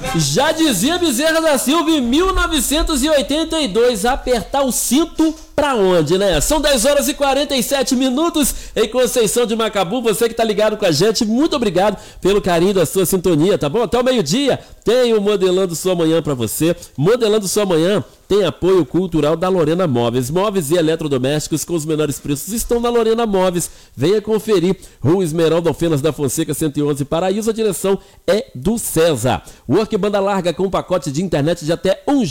Já dizia Bezerra da Silva em 1982, apertar o cinto pra onde, né? São 10 horas e 47 minutos em Conceição de Macabu. Você que tá ligado com a gente, muito obrigado pelo carinho da sua sintonia, tá bom? Até o meio-dia tem o Modelando Sua Manhã pra você. Modelando Sua Manhã tem apoio cultural da Lorena Móveis. Móveis e eletrodomésticos com os menores preços estão na Lorena Móveis. Venha conferir. Rua Esmeralda Alfenas da Fonseca, 111, Paraíso. A direção é do César. Work Banda Larga com pacote de internet de até 1